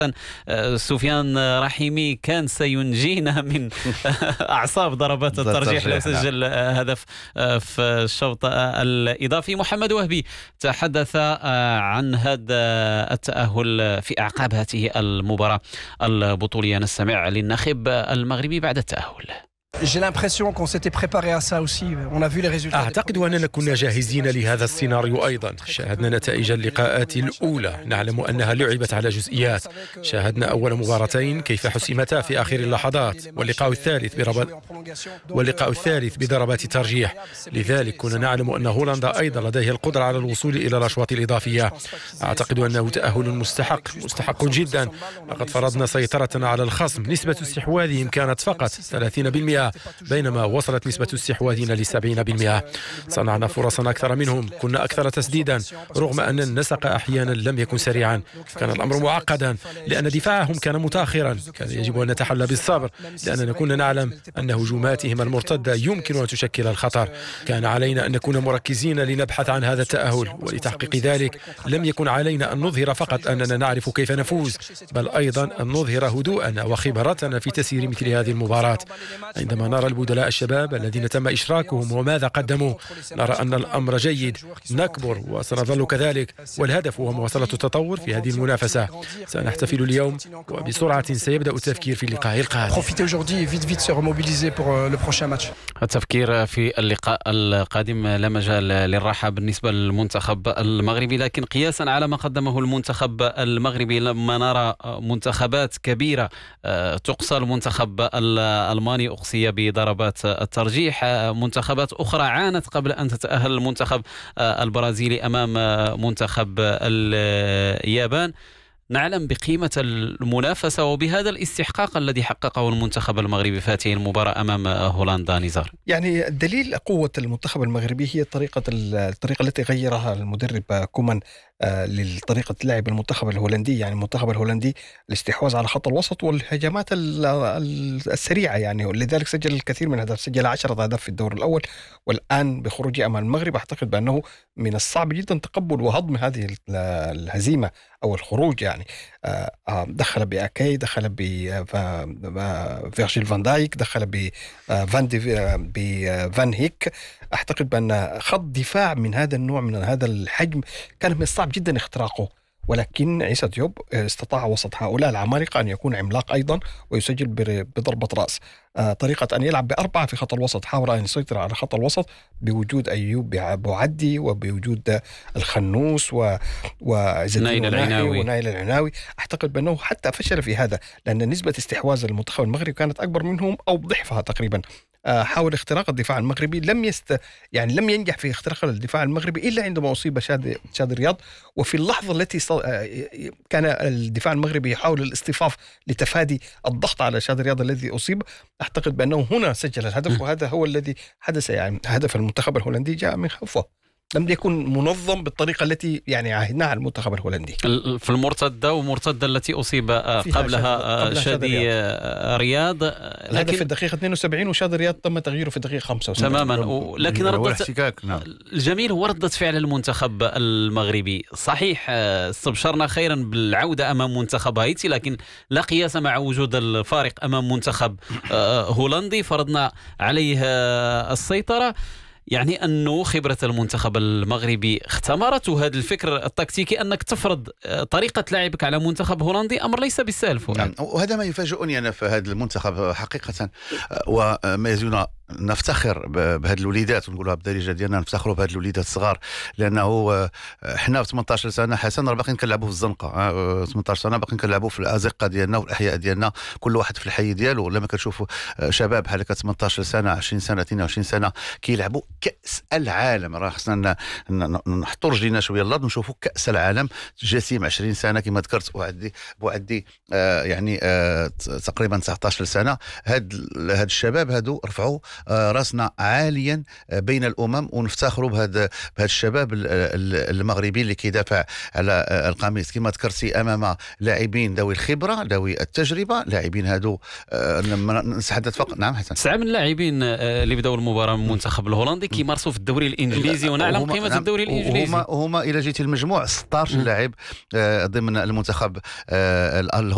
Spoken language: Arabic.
سفيان رحيمي كان سينجينا من أعصاب ضربات الترجيح لو سجل هدف في الشوط الإضافي. محمد وهبي تحدث عن هذا التأهل في أعقاب هذه المباراة البطولية. نستمع للناخب المغربي بعد التأهل. أعتقد أننا كنا جاهزين لهذا السيناريو أيضا. شاهدنا نتائج اللقاءات الأولى، نعلم أنها لعبت على جزئيات. شاهدنا أول مباراتين كيف حسمتا في آخر اللحظات، واللقاء الثالث بضربات ترجيح. لذلك كنا نعلم أن هولندا أيضا لديه القدرة على الوصول إلى الأشواط الإضافية. أعتقد أنه تأهل مستحق جدا. لقد فرضنا سيطرتنا على الخصم، نسبة استحواذهم كانت فقط 30%، بينما وصلت نسبة استحواذنا ل70%. صنعنا فرصا أكثر منهم، كنا أكثر تسديدا، رغم أن النسق أحيانا لم يكن سريعا. كان الأمر معقدا لأن دفاعهم كان متأخرا. كان يجب أن نتحلى بالصبر لأننا كنا نعلم أن هجوماتهم المرتدة يمكن أن تشكل الخطر. كان علينا أن نكون مركزين لنبحث عن هذا التأهل، ولتحقيق ذلك لم يكن علينا أن نظهر فقط أننا نعرف كيف نفوز، بل أيضا أن نظهر هدوءنا وخبرتنا في تسيير مثل هذه المباراة. عندما نرى البدلاء الشباب الذين تم إشراكهم وماذا قدموا، نرى أن الأمر جيد. نكبر وسنظل كذلك، والهدف هو مواصلة التطور في هذه المنافسة. سنحتفل اليوم وبسرعة سيبدأ التفكير في اللقاء القادم. التفكير في اللقاء القادم. لا مجال للراحة بالنسبة للمنتخب المغربي، لكن قياسا على ما قدمه المنتخب المغربي لما نرى منتخبات كبيرة تقصى، المنتخب الألماني أقصي بضربات الترجيح، منتخبات أخرى عانت قبل أن تتأهل، المنتخب البرازيلي أمام منتخب اليابان. نعلم بقيمة المنافسة وبهذا الاستحقاق الذي حققه المنتخب المغربي في هذه المباراة أمام هولندا. نزار، يعني دليل قوة المنتخب المغربي هي الطريقة التي غيرها المدرب كومان لطريقة لعب المنتخب الهولندي. يعني المنتخب الهولندي الاستحواذ على خط الوسط والهجمات السريعة، يعني لذلك سجل الكثير من الأهداف، سجل 10 أهداف في الدور الأول، والآن بخروجه أمام المغرب أعتقد بأنه من الصعب جدا تقبل وهضم هذه الهزيمة أو الخروج. يعني دخل بأكاي، دخل بفيرجيل فان دايك، دخل بفان هيك. أعتقد بأن خط دفاع من هذا النوع من هذا الحجم كان من الصعب جدا اختراقه، ولكن عيسى ديوب استطاع وسط هؤلاء العمالقة أن يكون عملاق أيضا ويسجل بضربة رأس. طريقة أن يلعب ب4 في خط الوسط، حاول أن يسيطر على خط الوسط بوجود أيوب بوعدي وبوجود الخنوس ونايل العناوي. أعتقد بأنه حتى فشل في هذا، لأن نسبة استحواذ المنتخب المغربي كانت أكبر منهم أو ضعفها تقريبا. حاول اختراق الدفاع المغربي، لم ينجح في اختراق الدفاع المغربي إلا عندما أصيب شاد رياض. وفي اللحظة التي كان الدفاع المغربي يحاول الاصطفاف لتفادي الضغط على شاد رياض الذي أصيب، أعتقد بأنه هنا سجل الهدف، وهذا هو الذي حدث. يعني هدف المنتخب الهولندي جاء من خلفه، لم يكن منظم بالطريقة التي يعني عهدناها المنتخب الهولندي. في المرتدة ومرتدة التي أصيب قبلها شادي رياض، لكن في الدقيقة 72 وشادي رياض تم تغييره في الدقيقة 75 تماما. لكن الجميل هو ردة فعل المنتخب المغربي. صحيح استبشرنا خيرا بالعودة أمام منتخب هايتي، لكن لا قياس مع وجود الفارق أمام منتخب هولندي فرضنا عليه السيطرة. يعني أنه خبرة المنتخب المغربي اختمرت هذا الفكر التكتيكي أنك تفرض طريقة لعبك على منتخب هولندي، أمر ليس بالسهل. نعم. وهذا ما يفاجئني أنا في هذا المنتخب حقيقة، وما يزيدنا نفتخر بهذه الوليدات، ونقولها بالدارجه ديالنا، نفتخروا بهذه الوليدات الصغار، لانه احنا في 18 سنه حسن راه باقيين كنلعبوا في الزنقه، 18 سنه باقيين كنلعبوا في الازقه ديالنا والاحياء ديالنا، كل واحد في الحي ديالو. لما كنشوفوا شباب بحال هكا 18 سنه 20 سنه 22 سنه كيلعبوا كاس العالم، راه خصنا نحطوا رجلينا شويه الارض ونشوفوا كاس العالم جسيم 20 سنه كما ذكرت، بوعدي يعني تقريبا 19 سنه. هاد الشباب هادو رفعوا راسنا عاليا بين الامم، ونفتخروا بهذا الشباب المغربي اللي كيدافع على القميص كما ذكرتي امام لاعبين ذوي الخبره ذوي التجربه. لاعبين هادو لما نتحدث فقط نعم حسن 9 من اللاعبين اللي بداوا المباراه من المنتخب الهولندي كيمارسوا في الدوري الانجليزي، ونعلم قيمه الدوري الانجليزي. هما الى جيت المجموع 16 لاعب ضمن المنتخب